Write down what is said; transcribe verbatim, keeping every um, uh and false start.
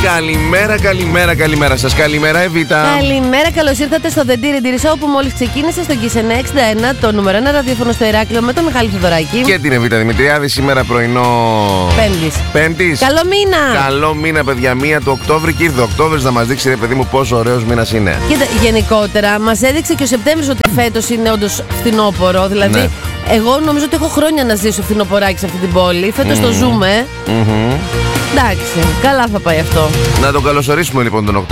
Καλημέρα, καλημέρα, καλημέρα σας. Καλημέρα, Εβίτα. Καλημέρα, καλώς ήρθατε στο The Diri Diri Show που μόλις ξεκίνησε στο Kiss εννιακόσια εξήντα ένα, το νούμερο ένα ραδιόφωνο στο Ηράκλειο με τον Μιχάλη Θοδωράκη. Και την Εβίτα Δημητριάδη, σήμερα πρωινό. Πέμπτης. Πέμπτης. Καλό μήνα! Καλό μήνα, παιδιά. Μία του Οκτώβρη και ήρθε ο Οκτώβρης να μας δείξει, ρε παιδί μου, πόσο ωραίος μήνας είναι. Κοίτα, γενικότερα μας έδειξε και ο Σεπτέμβρης ότι φέτος είναι όντως φθινόπωρο. Δηλαδή, ναι. Εγώ νομίζω ότι έχω χρόνια να ζήσω φθινοποράκι σε αυτή την πόλη. Φέτος mm. το ζούμε. Mm-hmm. Εντάξει, καλά θα πάει αυτό. Να τον καλωσορίσουμε λοιπόν τον Οκτώβρη.